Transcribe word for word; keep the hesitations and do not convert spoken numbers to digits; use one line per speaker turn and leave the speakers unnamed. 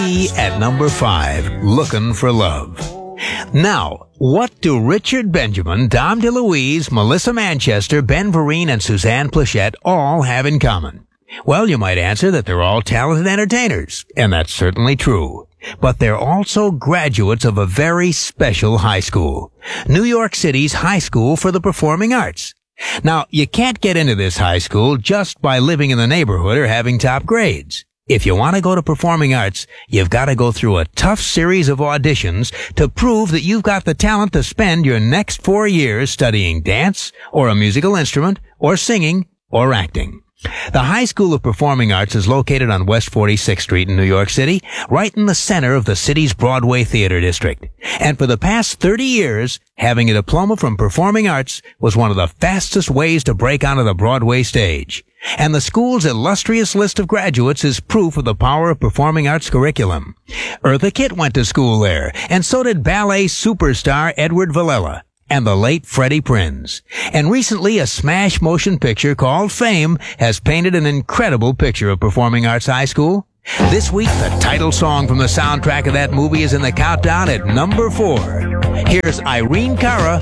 At number five, Looking for Love. Now, what do Richard Benjamin, Dom DeLuise, Melissa Manchester, Ben Vereen, and Suzanne Plachette all have in common? Well, you might answer that they're all talented entertainers, and that's certainly true. But they're also graduates of a very special high school, New York City's High School for the Performing Arts. Now, you can't get into this high school just by living in the neighborhood or having top grades. If you want to go to performing arts, you've got to go through a tough series of auditions to prove that you've got the talent to spend your next four years studying dance, or a musical instrument, or singing, or acting. The High School of Performing Arts is located on West forty-sixth Street in New York City, right in the center of the city's Broadway Theater District. And for the past thirty years, having a diploma from performing arts was one of the fastest ways to break onto the Broadway stage. And the school's illustrious list of graduates is proof of the power of performing arts curriculum. Eartha Kitt went to school there, and so did ballet superstar Edward Villella and the late Freddie Prinze. And recently, a smash motion picture called Fame has painted an incredible picture of Performing Arts High School. This week, the title song from the soundtrack of that movie is in the countdown at number four. Here's Irene Cara